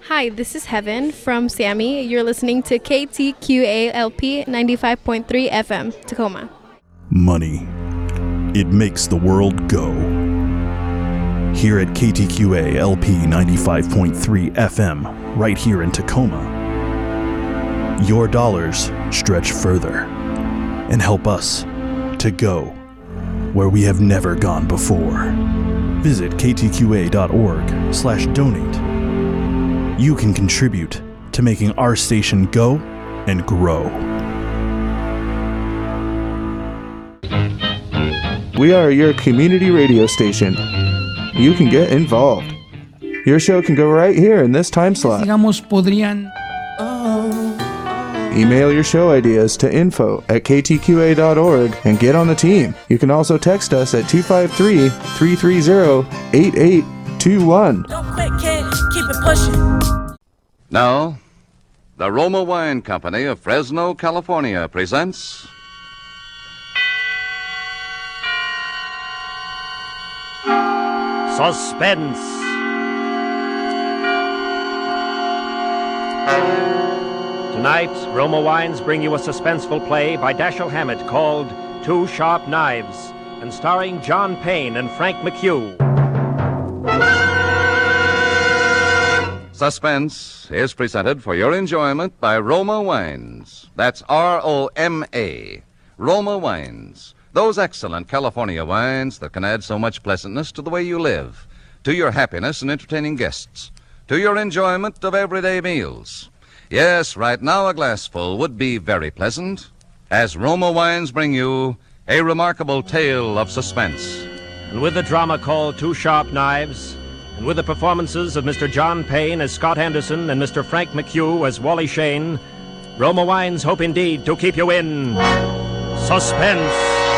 Hi, this is Heaven from Sammy. You're listening to KTQALP 95.3 FM, Tacoma. Money. It makes the world go. Here at KTQALP 95.3 FM, right here in Tacoma, your dollars stretch further and help us to go where we have never gone before. Visit ktqa.org/donate. You can contribute to making our station go and grow. We are your community radio station. You can get involved. Your show can go right here in this time slot. Digamos, podrían... Email your show ideas to info@ktqa.org and get on the team. You can also text us at 253-330-8821. Don't quit, kid. Keep it pushing. Now, the Roma Wine Company of Fresno, California presents Suspense. Tonight, Roma Wines bring you a suspenseful play by Dashiell Hammett called Two Sharp Knives, and starring John Payne and Frank McHugh. Suspense is presented for your enjoyment by Roma Wines. That's R-O-M-A. Roma Wines. Those excellent California wines that can add so much pleasantness to the way you live, to your happiness in entertaining guests, to your enjoyment of everyday meals. Yes, right now a glassful would be very pleasant, as Roma Wines bring you a remarkable tale of suspense. And with the drama called Two Sharp Knives, and with the performances of Mr. John Payne as Scott Henderson and Mr. Frank McHugh as Wally Shane, Roma Wines hope indeed to keep you in suspense.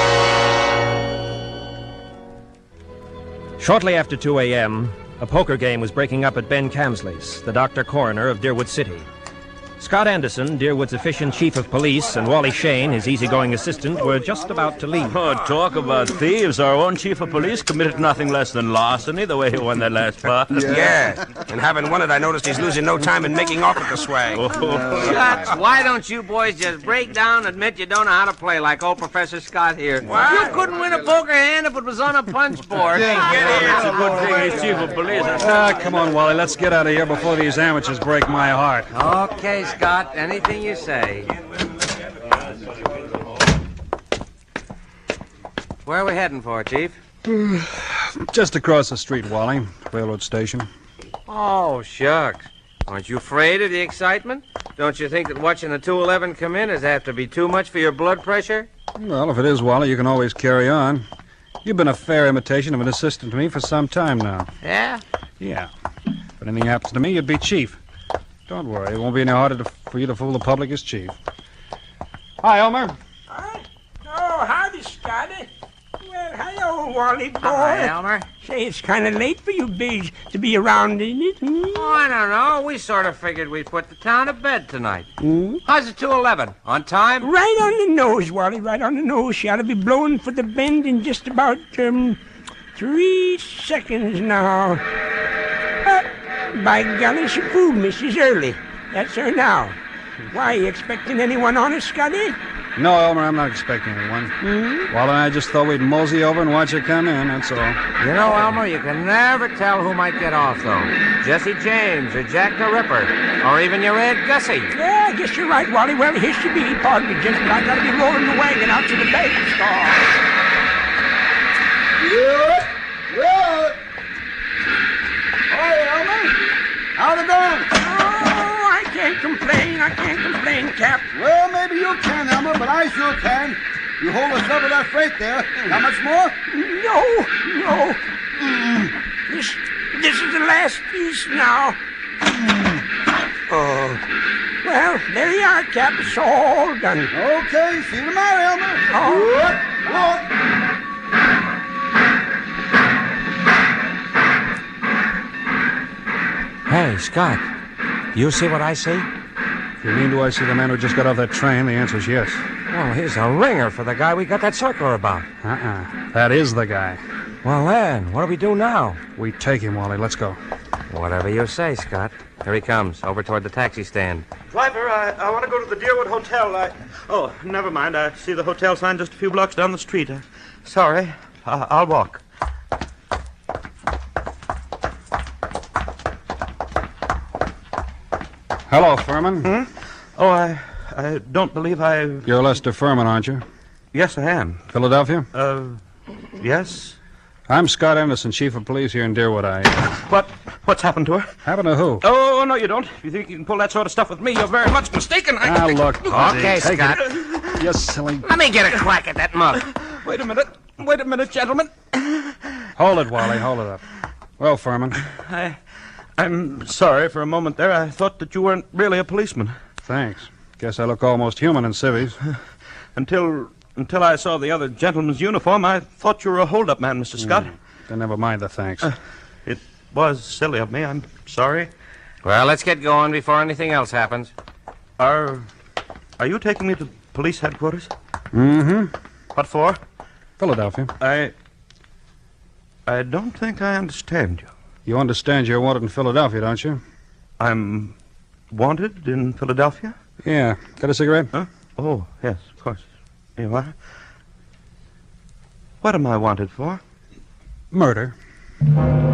Shortly after 2 a.m., a poker game was breaking up at Ben Camsley's, the doctor coroner of Deerwood City. Scott Anderson, Deerwood's efficient chief of police, and Wally Shane, his easygoing assistant, were just about to leave. Oh, talk about thieves. Our own chief of police committed nothing less than larceny the way he won that last pot. Yeah. And having won it, I noticed he's losing no time in making off with the swag. Shucks, why don't you boys just break down and admit you don't know how to play like old Professor Scott here? What? You couldn't win a poker hand if it was on a punch board. It's a good thing he's chief of police. Come on, Wally. Let's get out of here before these amateurs break my heart. Okay, Scott, anything you say. Where are we heading for, Chief? Just across the street, Wally. Railroad station. Oh, shucks. Aren't you afraid of the excitement? Don't you think that watching the 211 come in is apt to be too much for your blood pressure? Well, if it is, Wally, you can always carry on. You've been a fair imitation of an assistant to me for some time now. Yeah? Yeah. If anything happens to me, you'd be chief. Don't worry, it won't be any harder for you to fool the public as chief. Hi, Elmer. Huh? Oh, howdy, Scotty. Well, hello, Wally boy. Hi, Elmer. Say, it's kind of late for you bigs to be around, isn't it? Oh, I don't know. We sort of figured we'd put the town to bed tonight. How's the 211? On time? Right on the nose, Wally, right on the nose. She ought to be blowing for the bend in just about, 3 seconds now. By golly, she fooled me. She's early. That's her now. Why, you expecting anyone on us, Scotty? No, Elmer, I'm not expecting anyone. Wally and I just thought we'd mosey over and watch her come in, that's all. You know, Elmer, you can never tell who might get off, though. Jesse James or Jack the Ripper, or even your Ed Gussie. Yeah, I guess you're right, Wally. Well, here she be. Pardon me, gents, but I gotta be rolling the wagon out to the bagel store. Good. Hey, Elmer. How's it going? Oh, I can't complain, Cap. Well, maybe you can, Elmer, but I sure can. You hold us up with that freight there. How much more? No. This is the last piece now. Oh. Well, there you are, Cap. It's all done. Okay, see you tomorrow, Elmer. Oh. Good. Hey, Scott, you see what I see? If you mean, do I see the man who just got off that train? The answer's yes. Well, he's a ringer for the guy we got that circular about. That is the guy. Well, then, what do we do now? We take him, Wally. Let's go. Whatever you say, Scott. Here he comes, over toward the taxi stand. Driver, I want to go to the Deerwood Hotel. Oh, never mind. I see the hotel sign just a few blocks down the street. Sorry. I'll walk. Hello, Furman. Oh, I don't believe I... You're Lester Furman, aren't you? Yes, I am. Philadelphia? Yes? I'm Scott Anderson, chief of police here in Deerwood. What's happened to her? Happened to who? Oh, no, you don't. If you think you can pull that sort of stuff with me, you're very much mistaken. Look. Okay, Scott. You silly... Let me get a crack at that mug. Wait a minute, gentlemen. Hold it, Wally. Hold it up. Well, Furman. I'm sorry for a moment there. I thought that you weren't really a policeman. Thanks. Guess I look almost human in civvies. Until I saw the other gentleman's uniform, I thought you were a hold-up man, Mr. Scott. Then never mind the thanks. It was silly of me. I'm sorry. Well, let's get going before anything else happens. Are you taking me to police headquarters? Mm-hmm. What for? Philadelphia. I don't think I understand you. You understand you're wanted in Philadelphia, don't you? I'm wanted in Philadelphia? Yeah. Got a cigarette? Huh? Oh, yes, of course. Here you are. What am I wanted for? Murder.